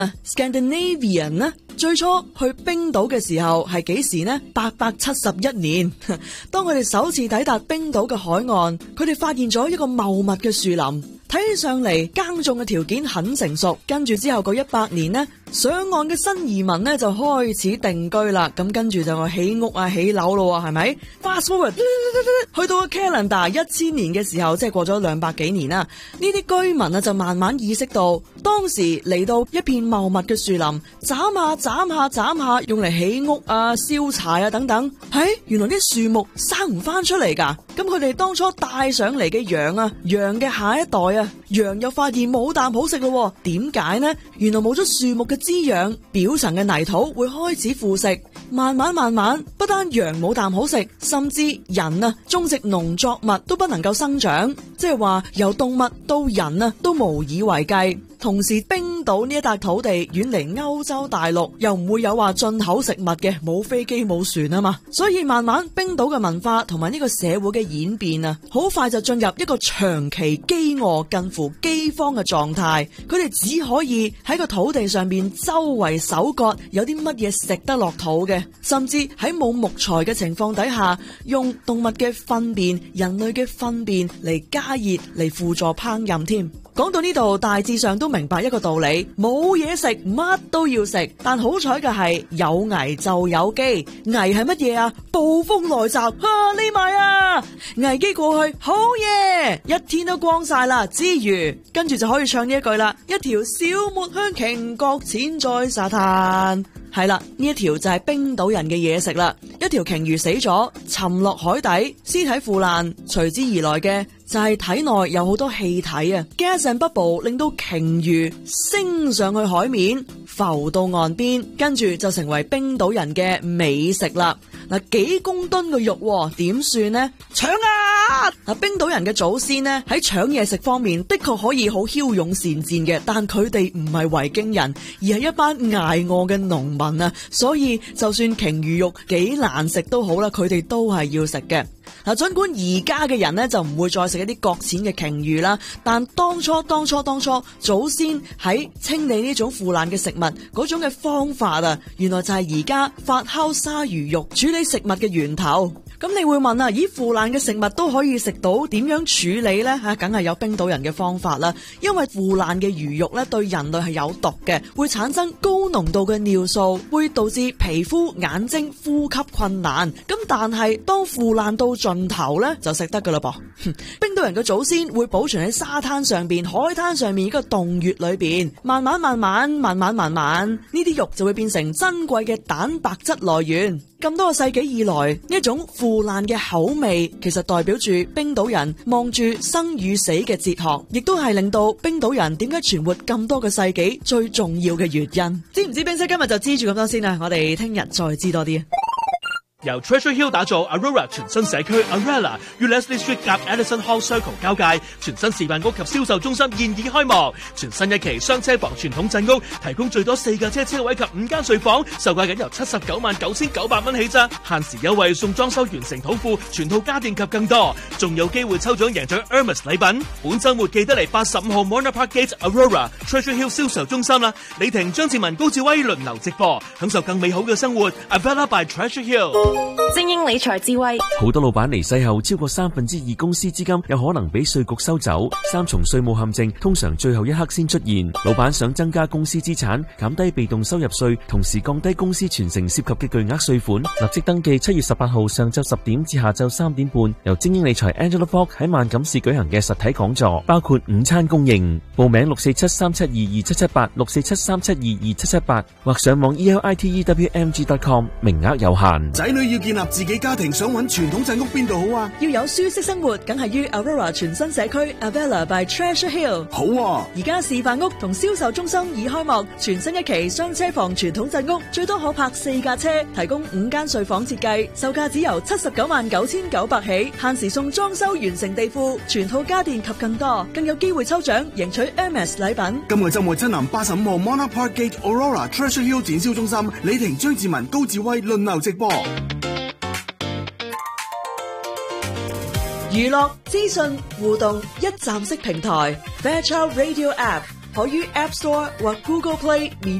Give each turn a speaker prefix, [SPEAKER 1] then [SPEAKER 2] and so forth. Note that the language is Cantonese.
[SPEAKER 1] Scandinavian 呢，最初去冰島嘅時候係幾時呢？871年，當佢哋首次抵達冰島嘅海岸，佢哋發現咗一個茂密嘅樹林，睇起上嚟耕種嘅條件很成熟。跟住之後嗰100年呢，上岸嘅新移民呢就開始定居啦。咁跟住就起屋啊、起樓咯，係咪 ？Fast forward 去到個 calendar 1000年嘅時候，即係過咗200幾年啦。呢啲居民啊就慢慢意識到，當時嚟到一片茂密嘅樹林，斬下，用嚟起屋啊、燒柴啊等等。原來啲樹木生唔翻出嚟噶。咁佢哋當初帶上嚟嘅羊啊，羊嘅下一代啊，羊又發現冇啖好食咯。點解呢？原來冇咗樹木嘅滋養，表層嘅泥土會開始腐蝕，慢慢，不單羊冇啖好食，甚至人啊種植農作物都不能夠生長，即係話由動物到人啊都無以為繼。同時冰島呢一笪土地遠離歐洲大陸，又唔會有話進口食物嘅，冇飛機冇船啊嘛，所以慢慢冰島嘅文化同埋呢個社會嘅演變啊，好快就進入一個長期飢餓近乎饑荒嘅狀態。佢哋只可以喺個土地上邊周圍搜割有啲乜嘢食得落肚嘅，甚至喺冇木材嘅情況底下，用動物嘅糞便、人類嘅糞便嚟加熱嚟輔助烹飪添。講到呢度，大致上都明白一個道理，冇嘢食乜都要食，但好彩嘅係有危就有機。危係乜嘢啊？暴風來襲，匿埋啊！危機過去，好嘢，一天都光晒啦。之餘，跟住就可以唱呢一句啦：一條小抹香鯨擱淺在沙灘。係啦，呢一條就係冰島人嘅嘢食啦。一條鯨魚死咗，沉落海底，屍體腐爛，隨之而來嘅就係體內有好多氣體啊 ，gas and bubble 令到鯨魚升上去海面，浮到岸邊，跟住就成為冰島人嘅美食啦。嗱，幾公噸嘅肉點算呢？搶啊！嗱，冰島人嘅祖先呢喺搶嘢食方面的確可以好驍勇善戰嘅，但佢哋唔係維京人，而係一班捱餓嘅農民啊，所以就算鯨魚肉幾難食都好啦，佢哋都係要食嘅。嗱，盡管而家嘅人呢就唔會再食一啲擱淺嘅鯨魚啦，但當初祖先喺清理呢種腐爛嘅食物嗰種嘅方法啊，原來就係而家發酵鯊魚肉處理食物嘅源頭。咁你會問啊，咦，腐爛嘅食物都可以食到，點樣處理呢？梗係有冰島人嘅方法啦。因為腐爛嘅魚肉咧對人類係有毒嘅，會產生高濃度嘅尿素，會導致皮膚、眼睛、呼吸困難。咁但係當腐爛到盡頭咧，就食得噶啦噃。冰島人嘅祖先會保存喺沙灘上邊、海灘上面一個洞穴裏邊，慢慢，呢啲肉就會變成珍貴嘅蛋白質來源。咁多個世紀以來，呢一種腐爛嘅口味，其實代表住冰島人望住生與死嘅哲學，亦都係令到冰島人點解存活咁多個世紀最重要嘅原因。知唔知冰室今日就知住咁多先啦，我哋聽日再知多啲。
[SPEAKER 2] 由 Treasure Hill 打造 Aurora 全新社區 Arella 與 Leslie Street 夾 Edison Hall Circle 交界，全新示範屋及銷售中心現已開幕。全新一期雙車房傳統鎮屋，提供最多4架車位及5間睡房，售價僅由799900蚊起咋，限時優惠送裝修完成土庫、全套家電及更多，仲有機會抽獎贏獎 Hermes 禮品。本週末記得嚟85號 Mona Park Gate Aurora Treasure Hill 銷售中心啦！李婷、張志文、高志威輪流直播，享受更美好嘅生活。Arella by Treasure Hill。
[SPEAKER 3] 精英理財智慧，
[SPEAKER 4] 好多老闆離世後，超過2/3公司資金有可能俾稅局收走。3重稅務陷阱通常最後一刻先出現。老闆想增加公司資產，減低被動收入稅，同時降低公司傳承涉及嘅巨額稅款，立即登記7月18號上晝10點至下晝3點半，由精英理財 Angela Fogg 喺萬錦市舉行嘅實體講座，包括午餐供應。報名647-372-2778 647-372-2778或上網 elitewmg.com， 名額有限。
[SPEAKER 5] 仔女要建立自己家庭，想揾傳統鎮屋邊度好啊？
[SPEAKER 1] 要有舒適生活，梗係於 Aurora 全新社區 Arella by Treasure Hill。
[SPEAKER 5] 好啊！
[SPEAKER 1] 而家示範屋同銷售中心已開幕，全新一期雙車房傳統鎮屋，最多可泊4架車，提供5間睡房設計，售價只由799900起，限時送裝修完成地庫、全套家電及更多，更有機會抽獎贏取 Hermes 禮品。
[SPEAKER 5] 今個週末親臨85號 Mona Park Gate Aurora Treasure Hill 展銷中心，李婷、張志文、高志威輪流直播。
[SPEAKER 1] 娛樂、資訊、互動一站式平台 Fairchild Radio App 可於 App Store 或 Google Play